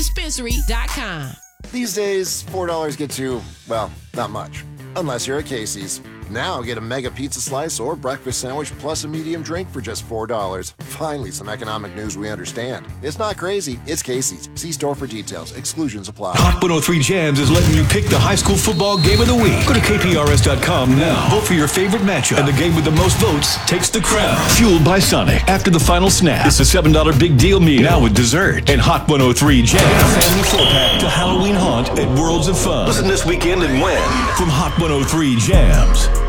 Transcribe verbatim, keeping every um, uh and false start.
dispensary dot com. These days, four dollars gets you, well, not much. Unless you're at Casey's. Now get a mega pizza slice or breakfast sandwich plus a medium drink for just four dollars. Finally, some economic news we understand. It's not crazy. It's Casey's. See store for details. Exclusions apply. Hot one oh three Jams is letting you pick the high school football game of the week. Go to K P R S dot com now. Vote for your favorite matchup. And the game with the most votes takes the crown. Fueled by Sonic. After the final snap, it's a seven dollar big deal meal. Now with dessert. And Hot one oh three Jams. Family four-pack to Halloween haunt at Worlds of Fun. Listen this weekend and win. From Hot one oh three Jams.